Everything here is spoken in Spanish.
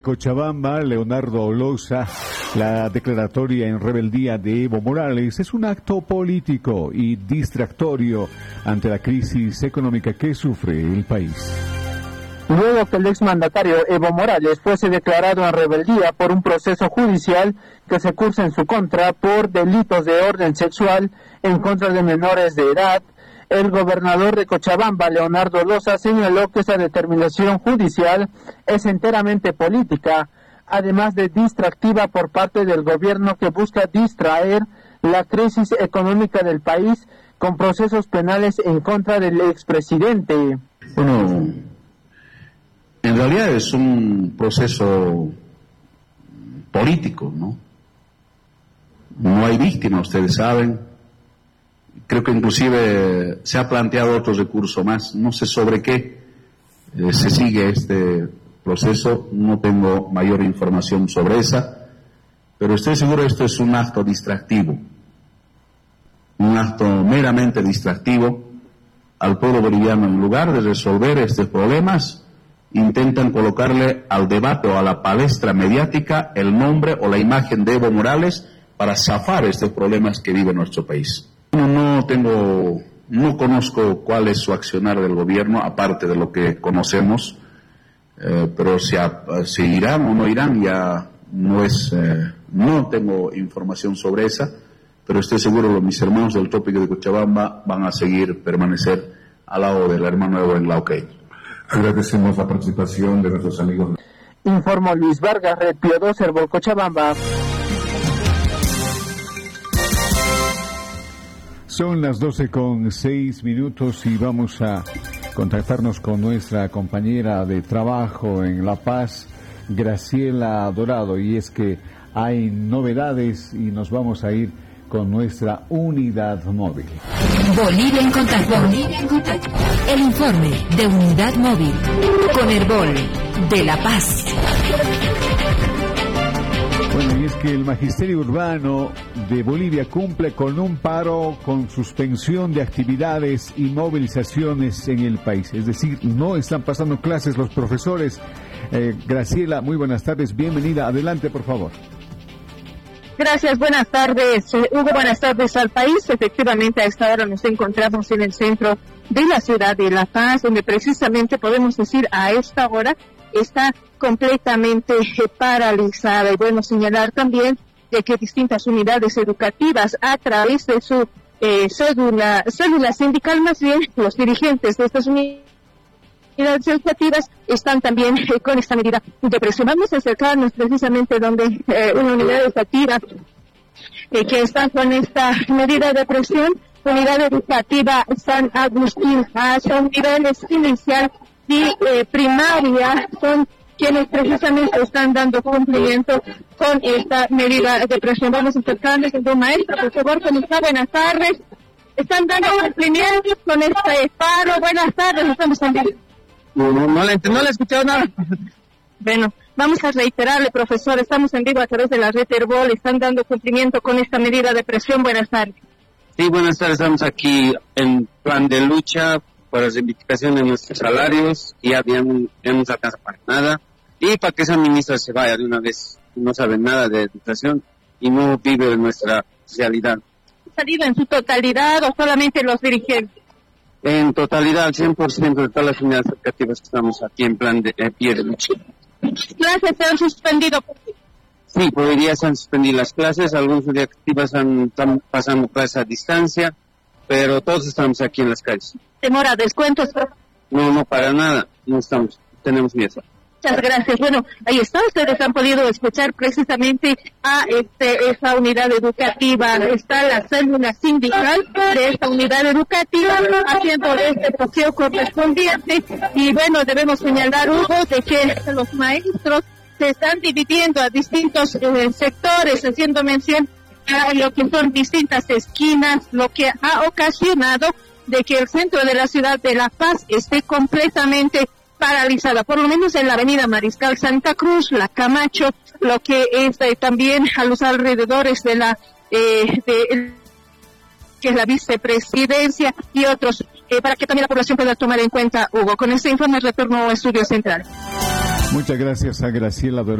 Cochabamba, Leonardo Olosa, la declaratoria en rebeldía de Evo Morales es un acto político y distractorio ante la crisis económica que sufre el país. Luego que el exmandatario Evo Morales fuese declarado en rebeldía por un proceso judicial que se cursa en su contra por delitos de orden sexual en contra de menores de edad, el gobernador de Cochabamba, Leonardo Olosa, señaló que esa determinación judicial es enteramente política, además de distractiva por parte del gobierno que busca distraer la crisis económica del país con procesos penales en contra del expresidente. Bueno, en realidad es un proceso político, ¿no? No hay víctimas, ustedes saben. Creo que inclusive se ha planteado otro recurso más, no sé sobre qué se sigue este proceso, no tengo mayor información sobre esa, pero estoy seguro que esto es un acto distractivo, un acto meramente distractivo al pueblo boliviano. En lugar de resolver estos problemas, intentan colocarle al debate o a la palestra mediática el nombre o la imagen de Evo Morales para zafar estos problemas que vive nuestro país. No conozco cuál es su accionar del gobierno, aparte de lo que conocemos, pero si irán o no irán ya no tengo información sobre esa, pero estoy seguro que mis hermanos del tópico de Cochabamba van a permanecer al lado del hermano Evo en la OK. Agradecemos la participación de nuestros amigos. Informó Luis Vargas, Red Pío 2, Herbol Cochabamba. Son las 12:06 y vamos a contactarnos con nuestra compañera de trabajo en La Paz, Graciela Dorado, y es que hay novedades y nos vamos a ir con nuestra unidad móvil. Bolivia en contacto. El informe de unidad móvil con Herbol de La Paz. Bueno, y es que el Magisterio Urbano de Bolivia cumple con un paro con suspensión de actividades y movilizaciones en el país. Es decir, no están pasando clases los profesores. Graciela, muy buenas tardes, bienvenida. Adelante, por favor. Gracias, buenas tardes. Hugo, buenas tardes al país. Efectivamente, a esta hora nos encontramos en el centro de la ciudad de La Paz, donde precisamente podemos decir a esta hora está completamente paralizada. Y bueno, señalar también de que distintas unidades educativas, a través de su cédula sindical, más bien los dirigentes de estas unidades educativas están también con esta medida de presión. Vamos a acercarnos precisamente donde una unidad educativa que está con esta medida de presión, unidad educativa San Agustín, son niveles inicial y primaria, son quienes precisamente están dando cumplimiento con esta medida de presión. Vamos a acercarnos con maestra, por favor, ¿cómo está? Buenas tardes. Están dando cumplimiento con este paro. Buenas tardes, estamos en vivo. No le he escuchado nada. Bueno, vamos a reiterarle, profesor, estamos en vivo a través de la red Herbol, están dando cumplimiento con esta medida de presión. Buenas tardes. Sí, buenas tardes, estamos aquí en plan de lucha por la reivindicación de nuestros salarios, y ya no nos alcanza para nada, y para que esa ministra se vaya de una vez. No sabe nada de educación y no vive nuestra realidad. ¿Salido en su totalidad o solamente los dirigentes? En totalidad, 100% de todas las unidades educativas que estamos aquí en plan de pie de lucha. ¿Clases se han suspendido? Sí, por hoy día se han suspendido las clases, algunas unidades educativas están pasando clases a distancia, pero todos estamos aquí en las calles. ¿Temor a descuentos? No, para nada, tenemos miedo. Muchas gracias. Bueno, ahí está, ustedes han podido escuchar precisamente a esa unidad educativa. Está la célula sindical de esta unidad educativa haciendo este bloqueo correspondiente. Y bueno, debemos señalar, Hugo, de que los maestros se están dividiendo a distintos sectores, haciendo mención a lo que son distintas esquinas, lo que ha ocasionado de que el centro de la ciudad de La Paz esté completamente paralizada, por lo menos en la avenida Mariscal Santa Cruz, la Camacho, lo que es también a los alrededores de la que es la vicepresidencia y otros, para que también la población pueda tomar en cuenta, Hugo. Con este informe retorno a Estudio Central. Muchas gracias a Graciela Dorado.